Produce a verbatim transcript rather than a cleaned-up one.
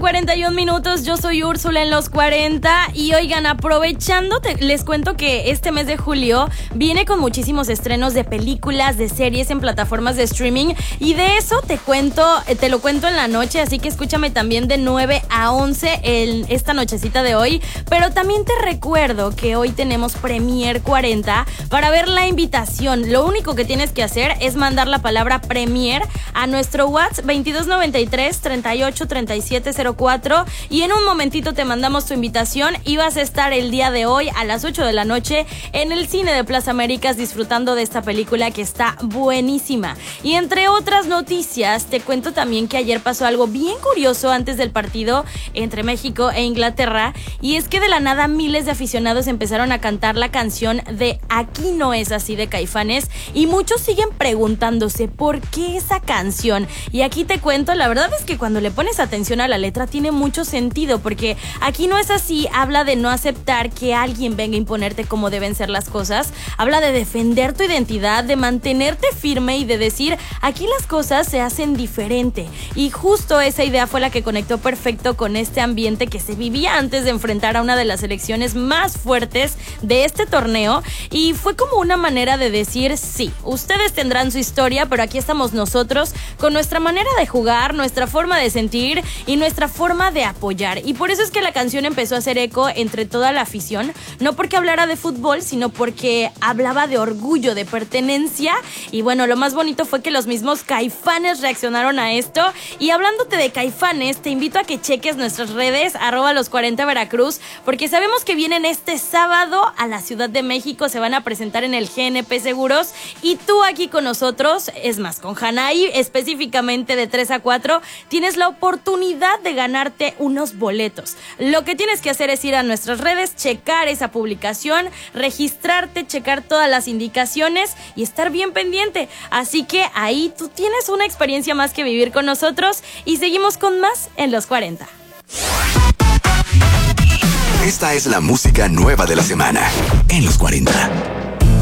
cuarenta y un minutos, yo soy Úrsula en los cuarenta y oigan, aprovechando, te, les cuento que este mes de julio viene con muchísimos estrenos de películas, de series en plataformas de streaming y de eso te cuento, te lo cuento en la noche, así que escúchame también de nueve a once en esta nochecita de hoy, pero también te recuerdo que hoy tenemos Premier cuarenta para ver la invitación. Lo único que tienes que hacer es mandar la palabra Premier a nuestro WhatsApp veintidós noventa y tres, treinta y ocho, treinta y siete cero cuatro y en un momentito te mandamos tu invitación y vas a estar el día de hoy a las ocho de la noche en el cine de Plaza Américas disfrutando de esta película que está buenísima. Y entre otras noticias, te cuento también que ayer pasó algo bien curioso antes del partido entre México e Inglaterra y es que de la nada miles de aficionados empezaron a cantar la canción de Aquí no es así de Caifanes y muchos siguen preguntándose por qué esa canción. Y aquí te cuento, la verdad es que cuando le pones atención a la letra tiene mucho sentido porque Aquí no es así habla de no aceptar que alguien venga a imponerte cómo deben ser las cosas, habla de defender tu identidad, de mantenerte firme y de decir aquí las cosas se hacen diferente y justo esa idea fue la que conectó perfecto con este ambiente que se vivía antes de enfrentar a una de las selecciones más fuertes de este torneo y fue como una manera de decir sí, ustedes tendrán su historia pero aquí estamos nosotros con nuestra manera de jugar, nuestra forma de sentir y nuestra forma de apoyar. Y por eso es que la canción empezó a hacer eco entre toda la afición, no porque hablara de fútbol, sino porque hablaba de orgullo, de pertenencia. Y bueno, lo más bonito fue que los mismos Caifanes reaccionaron a esto. Y hablándote de Caifanes, te invito a que cheques nuestras redes, arroba los cuarenta Veracruz, porque sabemos que vienen este sábado a la Ciudad de México, se van a presentar en el G N P Seguros. Y tú aquí con nosotros, es más, con Hanai, específicamente de tres a cuatro, tienes la oportunidad de ganarte unos boletos. Lo que tienes que hacer es ir a nuestras redes, checar esa publicación, registrarte, checar todas las indicaciones y estar bien pendiente. Así que ahí tú tienes una experiencia más que vivir con nosotros y seguimos con más en los cuarenta. Esta es la música nueva de la semana en los cuarenta.